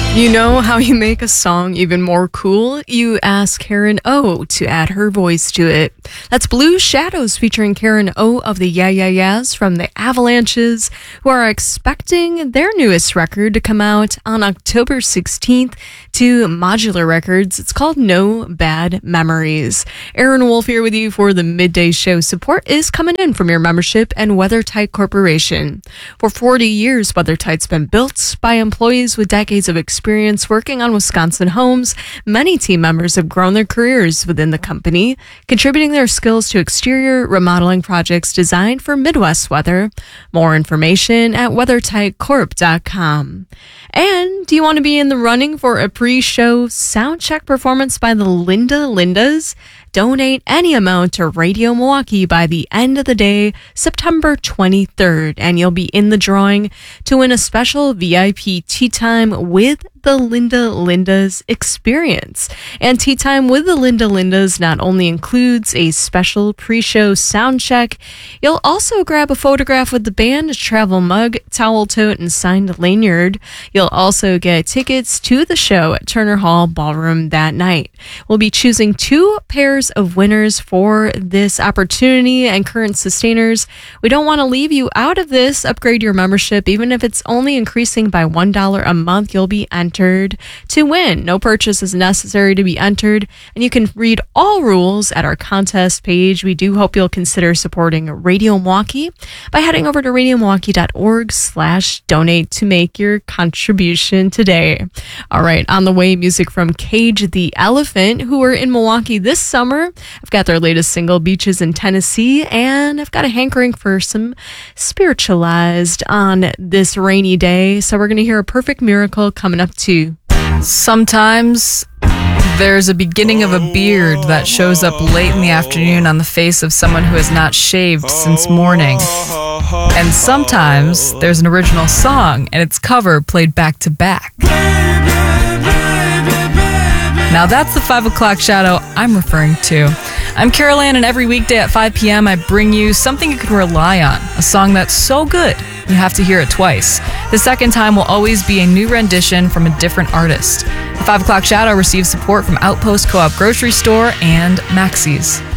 You know how you make a song even more cool? You ask Karen O to add her voice to it. That's Blue Shadows featuring Karen O of the Yeah Yeah Yeahs from the Avalanches, who are expecting their newest record to come out on October 16th to Modular Records. It's called No Bad Memories. Aaron Wolf here with you for the Midday Show. Support is coming in from your membership and WeatherTight Corporation. For 40 years, WeatherTight's been built by employees with decades of experience working on Wisconsin homes. Many team members have grown their careers within the company, contributing their skills to exterior remodeling projects designed for Midwest weather. More information at weathertightcorp.com. And do you want to be in the running for a pre-show sound check performance by the Linda Lindas? Donate any amount to Radio Milwaukee by the end of the day, September 23rd, and you'll be in the drawing to win a special VIP tea time with the Linda Lindas experience. And Tea Time with the Linda Lindas not only includes a special pre-show sound check, you'll also grab a photograph with the band, a travel mug, towel tote, and signed lanyard. You'll also get tickets to the show at Turner Hall Ballroom that night. We'll be choosing 2 pairs of winners for this opportunity, and current sustainers, we don't want to leave you out of this. Upgrade your membership, even if it's only increasing by $1 a month. You'll be entered to win. No purchase is necessary to be entered, and you can read all rules at our contest page. We do hope you'll consider supporting Radio Milwaukee by heading over to radiomilwaukee.org/donate to make your contribution today. All right, on the way, music from Cage the Elephant, who are in Milwaukee this summer. I've got their latest single, Beaches in Tennessee, and I've got a hankering for some Spiritualized on this rainy day. So we're going to hear A Perfect Miracle coming up too. Sometimes there's a beginning of a beard that shows up late in the afternoon on the face of someone who has not shaved since morning. And sometimes there's an original song and its cover played back to back. Now that's the 5 o'clock shadow I'm referring to. I'm Carol Ann, and every weekday at 5 p.m. I bring you something you can rely on, a song that's so good you have to hear it twice. The second time will always be a new rendition from a different artist. The 5 o'clock shadow receives support from Outpost Co-op Grocery Store and Maxey's.